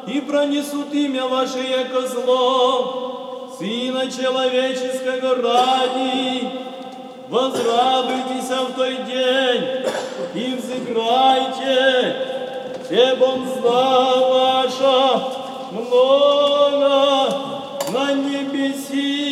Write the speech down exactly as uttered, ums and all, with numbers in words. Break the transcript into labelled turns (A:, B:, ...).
A: и пронесут имя ваше яко зло, Сына Человеческого ради. Возрадуйтесь в той день и взыграйте, себом зла ваша много на небеси.